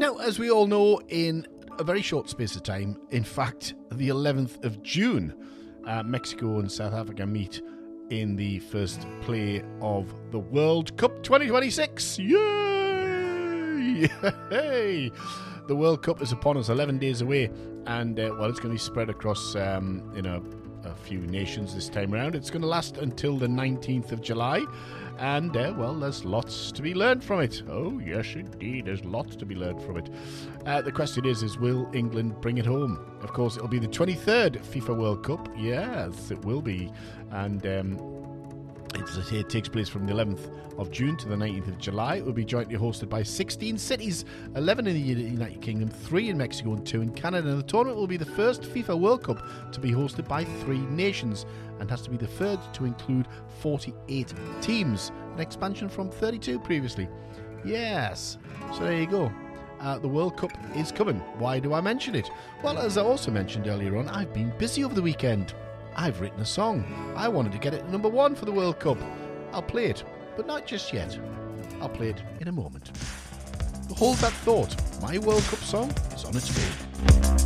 Now, as we all know, in a very short space of time, in fact, the 11th of June, Mexico and South Africa meet in the first play of the World Cup 2026. Yay! Hey! The World Cup is upon us, 11 days away, and it's going to be spread across a few nations this time around. It's going to last until the 19th of July, and there's lots to be learned from it. Oh yes, indeed, there's lots to be learned from it. The question is will England bring it home? Of course, it'll be the 23rd FIFA World Cup. Yes, it will be, and it takes place from the 11th of June to the 19th of July. It will be jointly hosted by 16 cities, 11 in the United Kingdom, 3 in Mexico and 2 in Canada. And the tournament will be the first FIFA World Cup to be hosted by 3 nations and has to be the third to include 48 teams, an expansion from 32 previously. Yes, so there you go. The World Cup is coming. Why do I mention it? Well, as I also mentioned earlier on, I've been busy over the weekend. I've written a song. I wanted to get it number 1 for the World Cup. I'll play it, but not just yet. I'll play it in a moment. Hold that thought. My World Cup song is on its way.